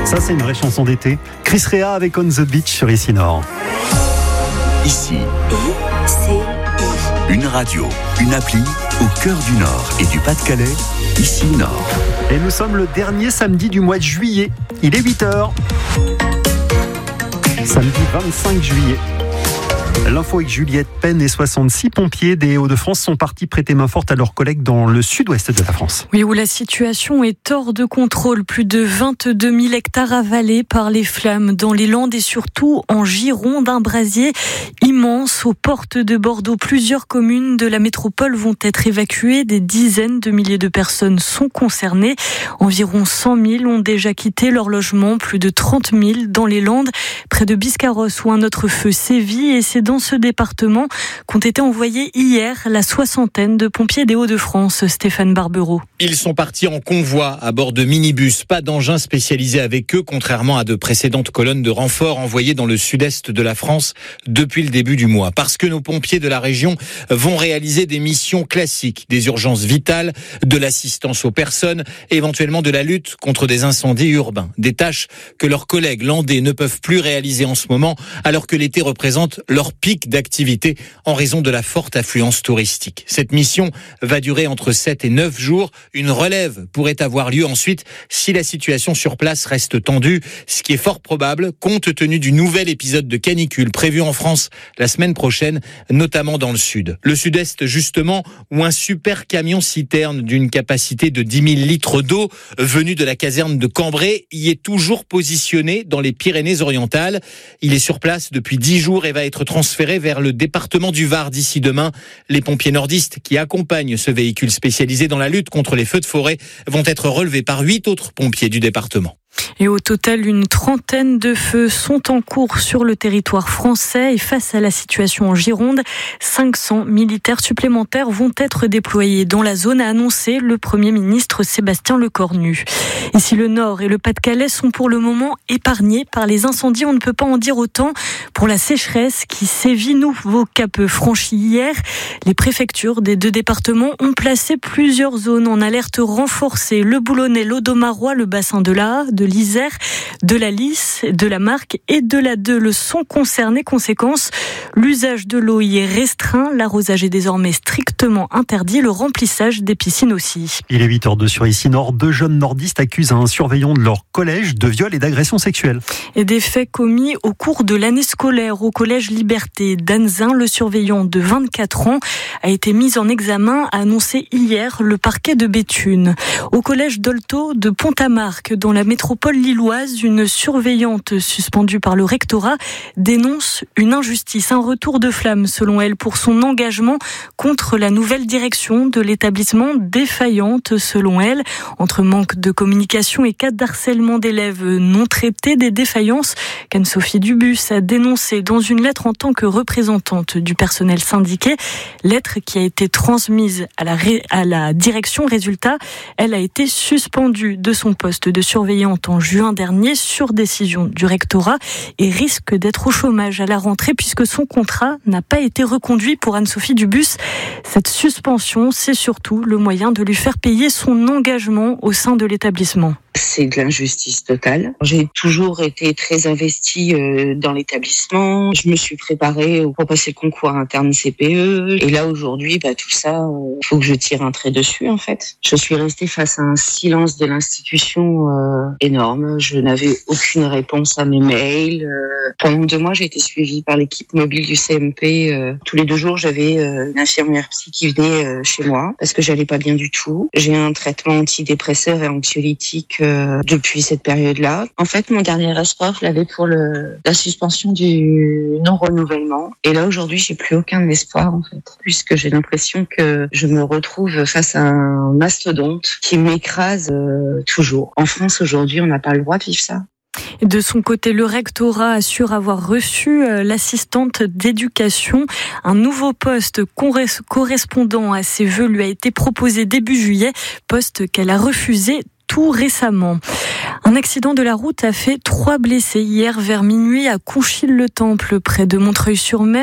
Ça, c'est une vraie chanson d'été. Chris Rea avec On the Beach sur Ici Nord. Ici, une radio, une appli au cœur du Nord et du Pas-de-Calais. Ici Nord. Et nous sommes le dernier samedi du mois de juillet. Il est 8h. Samedi 25 juillet. L'info avec Juliette Penn et 66 pompiers des Hauts-de-France sont partis prêter main forte à leurs collègues dans le sud-ouest de la France. Oui, où la situation est hors de contrôle. Plus de 22 000 hectares avalés par les flammes dans les Landes et surtout en Gironde. Un brasier immense aux portes de Bordeaux. Plusieurs communes de la métropole vont être évacuées. Des dizaines de milliers de personnes sont concernées. Environ 100 000 ont déjà quitté leur logement. Plus de 30 000 dans les Landes, près de Biscarrosse où un autre feu sévit. Et c'est dans ce département qu'ont été envoyés hier la 60aine de pompiers des Hauts-de-France. Stéphane Barbereau. Ils sont partis en convoi à bord de minibus. Pas d'engins spécialisés avec eux, contrairement à de précédentes colonnes de renforts envoyées dans le sud-est de la France depuis le début du mois. Parce que nos pompiers de la région vont réaliser des missions classiques, des urgences vitales, de l'assistance aux personnes, éventuellement de la lutte contre des incendies urbains. Des tâches que leurs collègues landais ne peuvent plus réaliser en ce moment, alors que l'été représente leur pic d'activité en raison de la forte affluence touristique. Cette mission va durer entre 7 et 9 jours. Une relève pourrait avoir lieu ensuite si la situation sur place reste tendue, ce qui est fort probable compte tenu du nouvel épisode de canicule prévu en France la semaine prochaine, notamment dans le sud. Le sud-est justement, où un super camion citerne d'une capacité de 10 000 litres d'eau venu de la caserne de Cambrai y est toujours positionné dans les Pyrénées-Orientales. Il est sur place depuis 10 jours et va être transféré vers le département du Var d'ici demain. Les pompiers nordistes qui accompagnent ce véhicule spécialisé dans la lutte contre les feux de forêt vont être relevés par 8 autres pompiers du département. Et au total, une 30aine de feux sont en cours sur le territoire français. Et face à la situation en Gironde, 500 militaires supplémentaires vont être déployés dans la zone, a annoncé le Premier ministre Sébastien Lecornu. Et si le Nord et le Pas-de-Calais sont pour le moment épargnés par les incendies, on ne peut pas en dire autant pour la sécheresse qui sévit. Nouveau cap franchi hier. Les préfectures des 2 départements ont placé plusieurs zones en alerte renforcée. Le Boulonnais, l'Audomarois, le bassin de l'Aa, de l'Isère, de la Lys, de la Marque et de la Deule sont concernés. Conséquence, l'usage de l'eau y est restreint. L'arrosage est désormais strictement interdit. Le remplissage des piscines aussi. Il est 8h02 sur Ici Nord. 2 jeunes nordistes accusent un surveillant de leur collège de viol et d'agression sexuelle. Et des faits commis au cours de l'année scolaire au collège Liberté d'Anzin. Le surveillant de 24 ans a été mis en examen, a annoncé hier le parquet de Béthune. Au collège Dolto de Pont-à-Marc, dans la métropole lilloise, une surveillante suspendue par le rectorat dénonce une injustice, un retour de flamme selon elle pour son engagement contre la nouvelle direction de l'établissement, défaillante selon elle, entre manque de communication et cas d'harcèlement d'élèves non traités, des défaillances qu'Anne-Sophie Dubus a dénoncées dans une lettre en tant que représentante du personnel syndiqué, lettre qui a été transmise à la direction. Résultat, elle a été suspendue de son poste de surveillante en juin dernier sur décision du rectorat et risque d'être au chômage à la rentrée puisque son contrat n'a pas été reconduit pour Anne-Sophie Dubus. Cette suspension, c'est surtout le moyen de lui faire payer son engagement au sein de l'établissement. C'est de l'injustice totale. J'ai toujours été très investie dans l'établissement. Je me suis préparée pour passer le concours interne CPE. Et là, aujourd'hui, tout ça, faut que je tire un trait dessus, en fait. Je suis restée face à un silence de l'institution énorme. Je n'avais aucune réponse à mes mails. Pendant 2 mois, j'ai été suivie par l'équipe mobile du CMP. Tous les 2 jours, j'avais une infirmière psy qui venait chez moi parce que j'allais pas bien du tout. J'ai un traitement antidépresseur et anxiolytique depuis cette période-là. En fait, mon dernier espoir, je l'avais pour la suspension du non-renouvellement. Et là, aujourd'hui, j'ai plus aucun espoir, en fait, puisque j'ai l'impression que je me retrouve face à un mastodonte qui m'écrase toujours. En France, aujourd'hui, on n'a pas le droit de vivre ça. De son côté, le rectorat assure avoir reçu l'assistante d'éducation. Un nouveau poste correspondant à ses vœux lui a été proposé début juillet, poste qu'elle a refusé tout récemment. Un accident de la route a fait 3 blessés hier vers minuit à Conchil-le-Temple, près de Montreuil-sur-Mer.